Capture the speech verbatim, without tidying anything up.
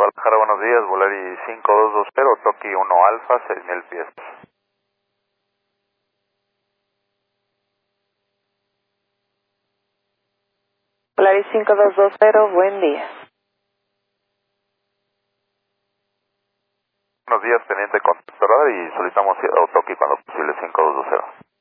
Guadalajara, buenos días, Volaris cinco dos dos cero, Toki uno Alfa, seis mil pies. Volaris cinco dos dos cero, buen día. Buenos días, teniente contacto radar y solicitamos Toki cuando posible cinco dos dos cero.